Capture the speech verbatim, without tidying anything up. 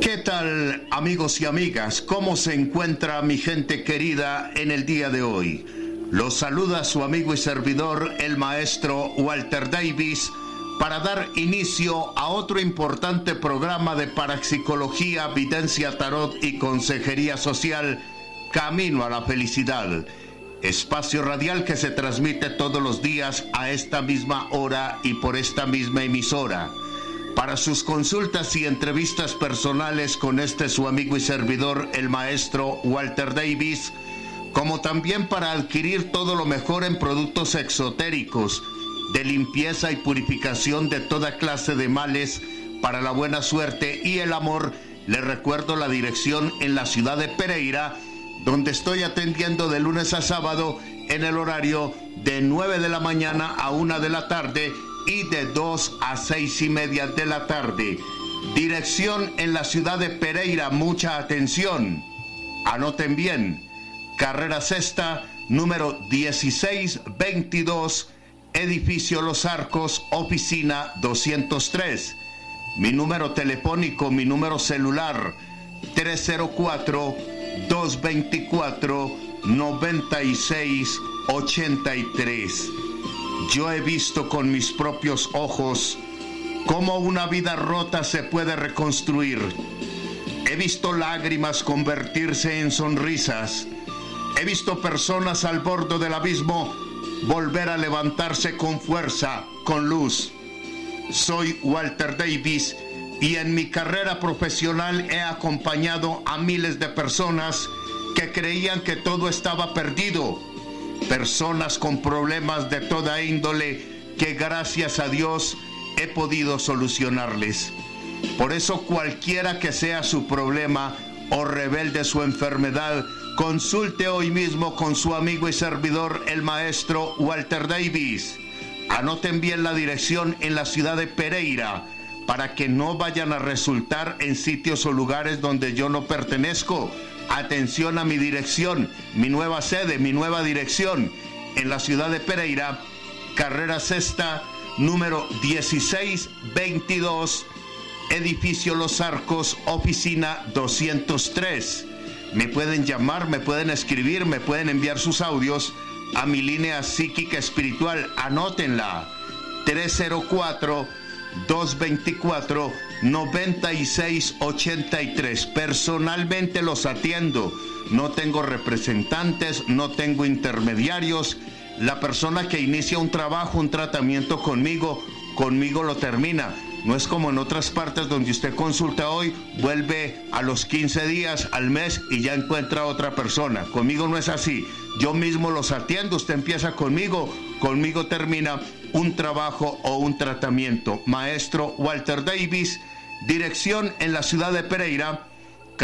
¿Qué tal, amigos y amigas? ¿Cómo se encuentra mi gente querida en el día de hoy? Los saluda su amigo y servidor, el maestro Walter Davis, para dar inicio a otro importante programa de parapsicología, videncia, tarot y consejería social, Camino a la Felicidad. Espacio radial que se transmite todos los días a esta misma hora y por esta misma emisora. Para sus consultas y entrevistas personales con este su amigo y servidor, el maestro Walter Davis, como también para adquirir todo lo mejor en productos exotéricos, de limpieza y purificación de toda clase de males, para la buena suerte y el amor, les recuerdo la dirección en la ciudad de Pereira, donde estoy atendiendo de lunes a sábado en el horario de nueve de la mañana a una de la tarde, y de dos a seis y media de la tarde. Dirección en la ciudad de Pereira, mucha atención. Anoten bien. Carrera Sexta, número dieciséis veintidós, edificio Los Arcos, oficina doscientos tres. Mi número telefónico, mi número celular, tres cero cuatro, dos dos cuatro, nueve seis ocho tres. Yo he visto con mis propios ojos cómo una vida rota se puede reconstruir. He visto lágrimas convertirse en sonrisas. He visto personas al borde del abismo volver a levantarse con fuerza, con luz. Soy Walter Davis y en mi carrera profesional he acompañado a miles de personas que creían que todo estaba perdido. Personas con problemas de toda índole que gracias a Dios he podido solucionarles. Por eso cualquiera que sea su problema o rebelde su enfermedad, consulte hoy mismo con su amigo y servidor, el maestro Walter Davis. Anoten bien la dirección en la ciudad de Pereira, para que no vayan a resultar en sitios o lugares donde yo no pertenezco. Atención a mi dirección, mi nueva sede, mi nueva dirección, en la ciudad de Pereira, Carrera Sexta, número dieciséis veintidós, edificio Los Arcos, oficina doscientos tres. Me pueden llamar, me pueden escribir, me pueden enviar sus audios a mi línea psíquica espiritual. Anótenla, tres cero cuatro, dos dos cuatro, nueve seis ocho tres. Personalmente los atiendo. No tengo representantes, no tengo intermediarios. La persona que inicia un trabajo, un tratamiento conmigo, conmigo lo termina. No es como en otras partes donde usted consulta hoy, vuelve a los quince días, al mes y ya encuentra a otra persona. Conmigo no es así. Yo mismo los atiendo. Usted empieza conmigo, conmigo termina un trabajo o un tratamiento. Maestro Walter Davis, dirección en la ciudad de Pereira,